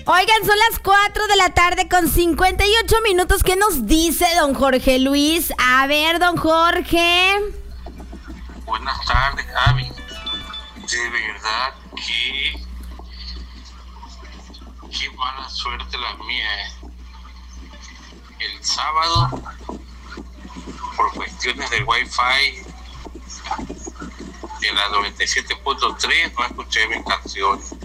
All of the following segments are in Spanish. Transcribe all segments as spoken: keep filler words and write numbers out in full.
Oigan, son las cuatro de la tarde con cincuenta y ocho minutos. ¿Qué nos dice don Jorge Luis? A ver, don Jorge. Buenas tardes, Gaby. De verdad que... Qué mala suerte la mía. El sábado, por cuestiones del Wi-Fi de la noventa y siete punto tres, no escuché mis canciones.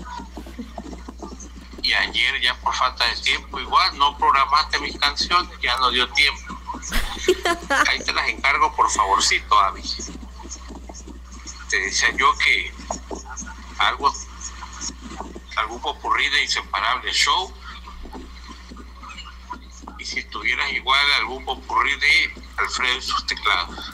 Y ayer, ya por falta de tiempo, igual no programaste mis canciones, ya no dio tiempo. Ahí te las encargo, por favorcito, Abby. Te decía yo que algo, algún popurrí de Inseparable Show, y si tuvieras igual algún popurrí de Alfredo y sus teclados.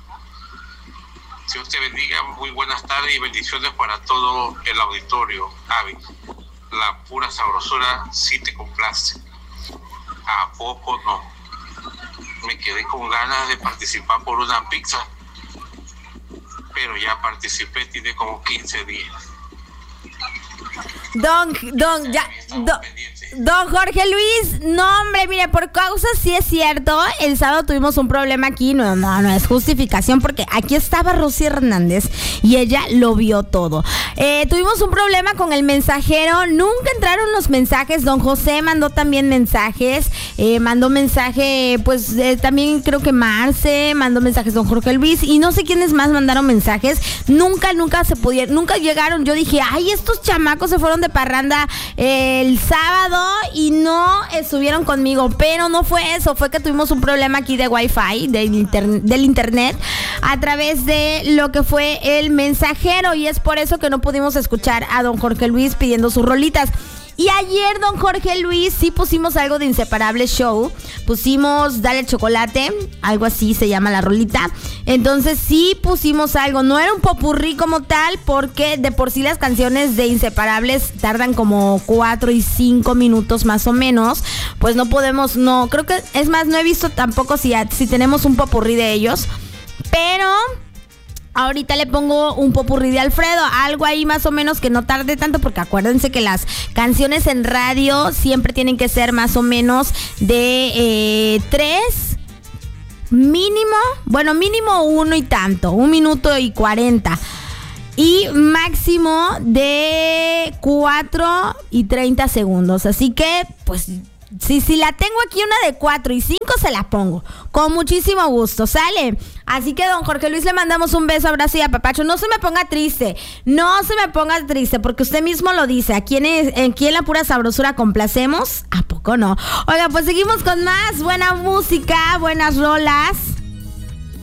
Dios te bendiga, muy buenas tardes y bendiciones para todo el auditorio, Abby. La pura sabrosura sí te complace. ¿A poco no? Me quedé con ganas de participar por una pizza, pero ya participé, tiene como quince días. Don, don, ya, don, don Jorge Luis, no hombre, mire, por causa sí es cierto, el sábado tuvimos un problema aquí, no, no, no es justificación, porque aquí estaba Rosy Hernández y ella lo vio todo. Eh, tuvimos un problema con el mensajero, nunca entraron los mensajes, don José mandó también mensajes, eh, mandó mensaje, pues eh, también creo que Marce, mandó mensajes don Jorge Luis, y no sé quiénes más mandaron mensajes, nunca, nunca se pudieron, nunca llegaron. Yo dije, ay, estos chamacos se fueron de parranda eh, el sábado y no estuvieron conmigo, pero no fue eso, fue que tuvimos un problema aquí de Wi-Fi, del, inter- del internet, a través de lo que fue el mensajero, y es por eso que no pudimos escuchar a don Jorge Luis pidiendo sus rolitas. Y ayer, don Jorge Luis, sí pusimos algo de Inseparable Show. Pusimos Dale Chocolate, algo así se llama la rolita. Entonces sí pusimos algo. No era un popurrí como tal, porque de por sí las canciones de Inseparables tardan como cuatro y cinco minutos más o menos. Pues no podemos, no, creo que, es más, no he visto tampoco si, si tenemos un popurrí de ellos. Pero... ahorita le pongo un popurrí de Alfredo, algo ahí más o menos que no tarde tanto, porque acuérdense que las canciones en radio siempre tienen que ser más o menos de eh, tres, mínimo, bueno, mínimo uno y tanto, un minuto y cuarenta. Y máximo de cuatro y treinta segundos. Así que, pues... Si, si la tengo aquí una de cuatro y cinco, se la pongo. Con muchísimo gusto, ¿sale? Así que, don Jorge Luis, le mandamos un beso, abrazo y apapacho. No se me ponga triste, no se me ponga triste, porque usted mismo lo dice. Aquí en, aquí en La Pura Sabrosura complacemos, ¿a poco no? Oiga, pues seguimos con más buena música, buenas rolas.